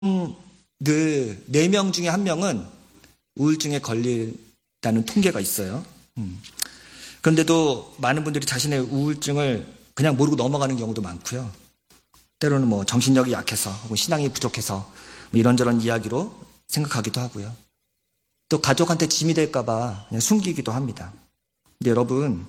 늘 4명 중에 1명은 우울증에 걸린다는 통계가 있어요. 그런데도 많은 분들이 자신의 우울증을 그냥 모르고 넘어가는 경우도 많고요. 때로는 뭐 정신력이 약해서 혹은 신앙이 부족해서 뭐 이런저런 이야기로 생각하기도 하고요. 또 가족한테 짐이 될까봐 그냥 숨기기도 합니다. 근데 여러분,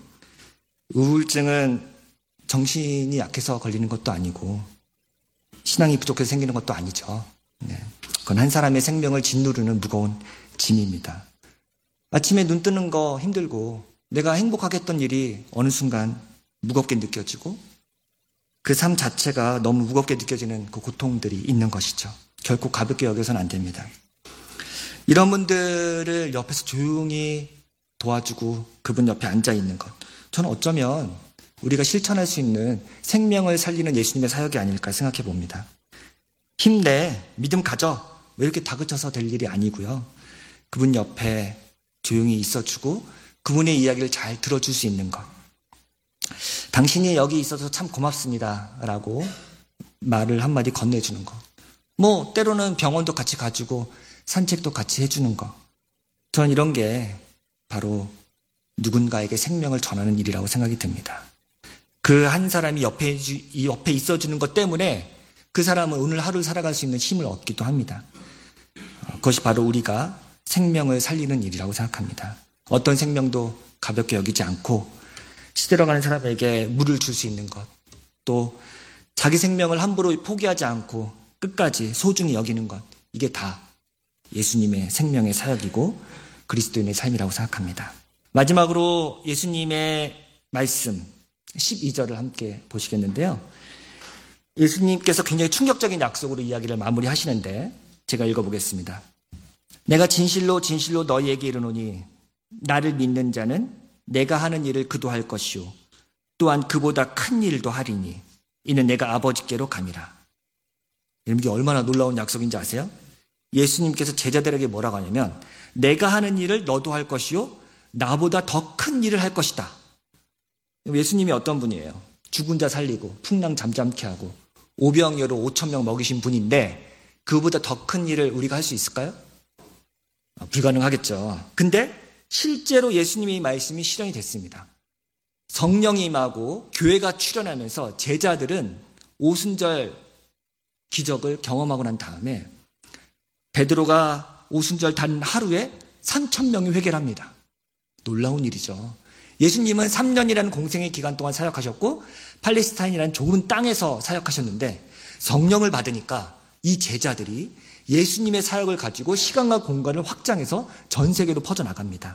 우울증은 정신이 약해서 걸리는 것도 아니고 신앙이 부족해서 생기는 것도 아니죠. 그건 한 사람의 생명을 짓누르는 무거운 짐입니다. 아침에 눈 뜨는 거 힘들고 내가 행복하게 했던 일이 어느 순간 무겁게 느껴지고 그 삶 자체가 너무 무겁게 느껴지는 그 고통들이 있는 것이죠. 결코 가볍게 여겨서는 안 됩니다. 이런 분들을 옆에서 조용히 도와주고 그분 옆에 앉아 있는 것. 저는 어쩌면 우리가 실천할 수 있는 생명을 살리는 예수님의 사역이 아닐까 생각해 봅니다. 힘내, 믿음 가져. 왜 이렇게 다그쳐서 될 일이 아니고요. 그분 옆에 조용히 있어주고 그분의 이야기를 잘 들어줄 수 있는 것. 당신이 여기 있어서 참 고맙습니다 라고 말을 한마디 건네주는 것. 뭐 때로는 병원도 같이 가주고 산책도 같이 해주는 것. 저는 이런 게 바로 누군가에게 생명을 전하는 일이라고 생각이 듭니다. 그 한 사람이 옆에 있어주는 것 때문에 그 사람은 오늘 하루를 살아갈 수 있는 힘을 얻기도 합니다. 그것이 바로 우리가 생명을 살리는 일이라고 생각합니다. 어떤 생명도 가볍게 여기지 않고 시들어가는 사람에게 물을 줄 수 있는 것, 또 자기 생명을 함부로 포기하지 않고 끝까지 소중히 여기는 것, 이게 다 예수님의 생명의 사역이고 그리스도인의 삶이라고 생각합니다. 마지막으로 예수님의 말씀 12절을 함께 보시겠는데요. 예수님께서 굉장히 충격적인 약속으로 이야기를 마무리하시는데 제가 읽어보겠습니다. 내가 진실로 진실로 너희에게 이르노니 나를 믿는 자는 내가 하는 일을 그도 할 것이요 또한 그보다 큰 일도 하리니 이는 내가 아버지께로 감이라. 여러분, 이게 얼마나 놀라운 약속인지 아세요? 예수님께서 제자들에게 뭐라고 하냐면 내가 하는 일을 너도 할 것이요 나보다 더 큰 일을 할 것이다. 예수님이 어떤 분이에요? 죽은 자 살리고 풍랑 잠잠케 하고 오병이어로 5,000명 먹이신 분인데 그보다 더 큰 일을 우리가 할 수 있을까요? 불가능하겠죠. 근데 실제로 예수님의 말씀이 실현이 됐습니다. 성령이 임하고 교회가 출현하면서 제자들은 오순절 기적을 경험하고 난 다음에 베드로가 오순절 단 하루에 3,000명이 회개를 합니다. 놀라운 일이죠. 예수님은 3년이라는 공생의 기간 동안 사역하셨고 팔레스타인이라는 좁은 땅에서 사역하셨는데 성령을 받으니까 이 제자들이 예수님의 사역을 가지고 시간과 공간을 확장해서 전 세계로 퍼져나갑니다.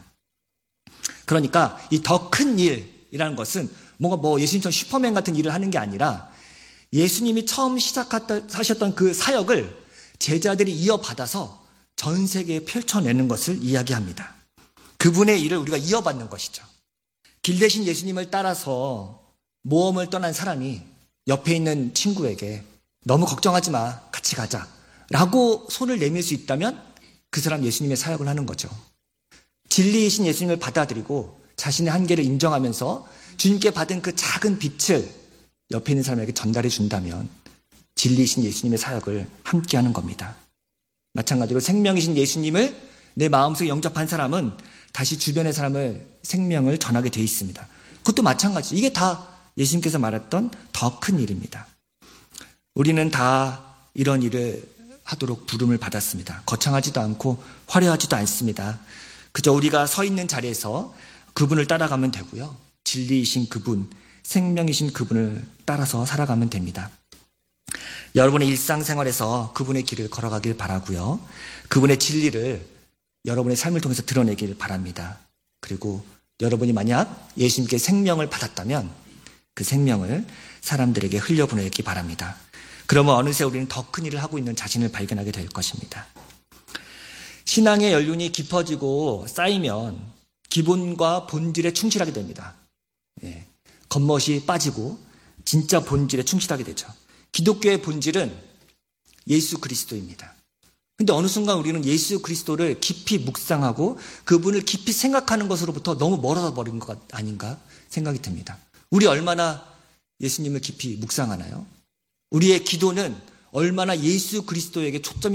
그러니까 이 더 큰 일이라는 것은 뭔가 예수님처럼 슈퍼맨 같은 일을 하는 게 아니라 예수님이 처음 시작하셨던 그 사역을 제자들이 이어받아서 전 세계에 펼쳐내는 것을 이야기합니다. 그분의 일을 우리가 이어받는 것이죠. 길 대신 예수님을 따라서 모험을 떠난 사람이 옆에 있는 친구에게 너무 걱정하지 마, 같이 가자 라고 손을 내밀 수 있다면 그 사람 예수님의 사역을 하는 거죠. 진리이신 예수님을 받아들이고 자신의 한계를 인정하면서 주님께 받은 그 작은 빛을 옆에 있는 사람에게 전달해 준다면 진리이신 예수님의 사역을 함께 하는 겁니다. 마찬가지로 생명이신 예수님을 내 마음속에 영접한 사람은 다시 주변의 사람을 생명을 전하게 돼 있습니다. 그것도 마찬가지. 이게 다 예수님께서 말했던 더 큰 일입니다. 우리는 다 이런 일을 하도록 부름을 받았습니다. 거창하지도 않고 화려하지도 않습니다. 그저 우리가 서 있는 자리에서 그분을 따라가면 되고요. 진리이신 그분, 생명이신 그분을 따라서 살아가면 됩니다. 여러분의 일상생활에서 그분의 길을 걸어가길 바라고요. 그분의 진리를 여러분의 삶을 통해서 드러내길 바랍니다. 그리고 여러분이 만약 예수님께 생명을 받았다면 그 생명을 사람들에게 흘려보내기 바랍니다. 그러면 어느새 우리는 더 큰 일을 하고 있는 자신을 발견하게 될 것입니다. 신앙의 연륜이 깊어지고 쌓이면 기본과 본질에 충실하게 됩니다. 겉멋이 빠지고 진짜 본질에 충실하게 되죠. 기독교의 본질은 예수 그리스도입니다. 근데 어느 순간 우리는 예수 그리스도를 깊이 묵상하고 그분을 깊이 생각하는 것으로부터 너무 멀어져 버린 것 아닌가 생각이 듭니다. 우리 얼마나 예수님을 깊이 묵상하나요? 우리의 기도는 얼마나 예수 그리스도에게 초점이